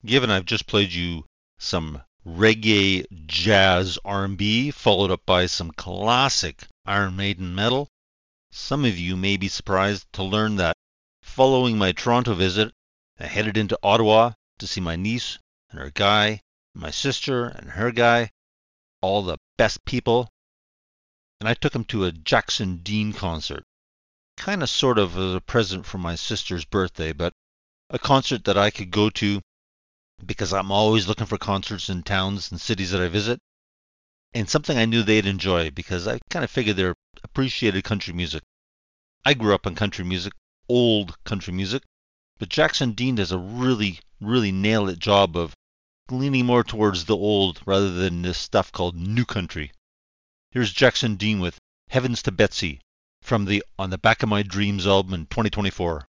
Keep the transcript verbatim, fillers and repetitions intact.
Given I've just played you some reggae, jazz, R and B, followed up by some classic Iron Maiden metal, some of you may be surprised to learn that following my Toronto visit, I headed into Ottawa to see my niece and her guy, my sister and her guy, all the best people, and I took them to a Jackson Dean concert. Kind of sort of as a present for my sister's birthday, but a concert that I could go to because I'm always looking for concerts in towns and cities that I visit, and something I knew they'd enjoy because I kind of figured they're appreciated country music. I grew up on country music, old country music, but Jackson Dean does a really, really nail-it job of leaning more towards the old rather than this stuff called new country. Here's Jackson Dean with Heavens to Betsy from the On the Back of My Dreams album in twenty twenty-four.